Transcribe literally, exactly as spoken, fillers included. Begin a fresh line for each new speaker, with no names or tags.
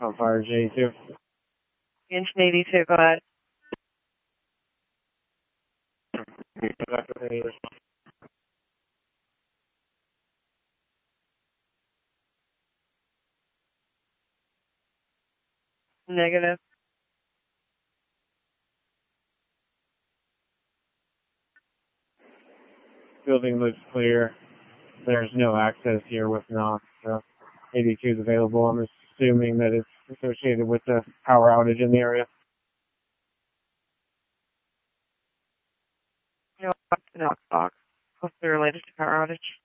on fire, J two.
Engine eighty-two, go ahead. Negative.
Building looks clear. There's no access here with Knox, so eighty-two is available. I'm assuming that it's associated with the power outage in the area.
No, Knox box. Possibly related to power outage.